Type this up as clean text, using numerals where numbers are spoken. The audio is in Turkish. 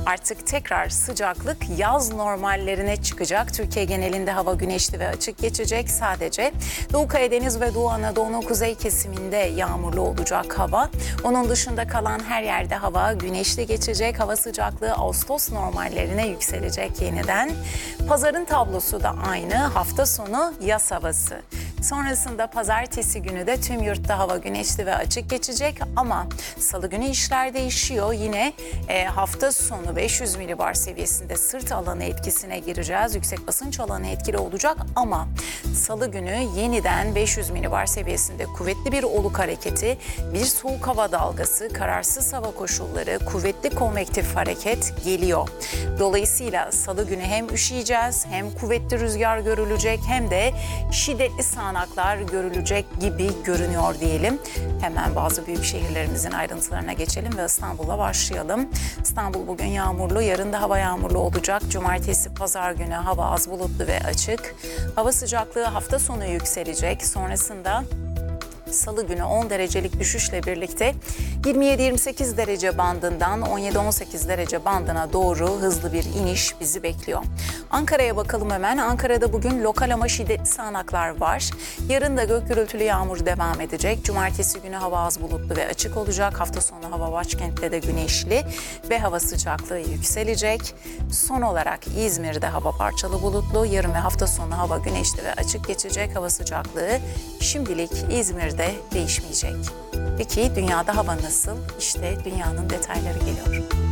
Artık tekrar sıcaklık yaz normallerine çıkacak. Türkiye genelinde hava güneşli ve açık geçecek. Sadece Doğu Karadeniz ve Doğu Anadolu'nun kuzey kesiminde yağmurlu olacak hava. Onun dışında kalan her yerde hava güneşli geçecek. Hava sıcaklığı Ağustos normallerine yükselecek yeniden. Pazarın tablosu da aynı. Hafta sonu yaz havası. Sonrasında pazartesi günü de tüm yurtta hava güneşli ve açık geçecek ama salı günü işler değişiyor. Yine hafta sonu 500 milibar seviyesinde sırt alanı etkisine gireceğiz. Yüksek basınç alanı etkili olacak ama salı günü yeniden 500 milibar seviyesinde kuvvetli bir oluk hareketi, bir soğuk hava dalgası, kararsız hava koşulları, kuvvetli konvektif hareket geliyor. Dolayısıyla salı günü hem üşüyeceğiz, hem kuvvetli rüzgar görülecek, hem de şiddetli sağanaklar görülecek gibi görünüyor diyelim. Hemen bazı büyük şehirlerimizin ayrıntılarına geçelim ve İstanbul'a başlayalım. İstanbul bugün yağmurlu, yarın da hava yağmurlu olacak. Cumartesi, pazar günü hava az bulutlu ve açık. Hava sıcaklığı hafta sonu yükselecek. Sonrasında salı günü 10 derecelik düşüşle birlikte 27-28 derece bandından 17-18 derece bandına doğru hızlı bir iniş bizi bekliyor. Ankara'ya bakalım hemen. Ankara'da bugün lokal ama şiddetli sağanaklar var. Yarın da gök gürültülü yağmur devam edecek. Cumartesi günü hava az bulutlu ve açık olacak. Hafta sonu hava başkentte de güneşli ve hava sıcaklığı yükselecek. Son olarak İzmir'de hava parçalı bulutlu. Yarın ve hafta sonu hava güneşli ve açık geçecek. Hava sıcaklığı şimdilik İzmir'de değişmeyecek. Peki dünyada hava nasıl? İşte dünyanın detayları geliyor.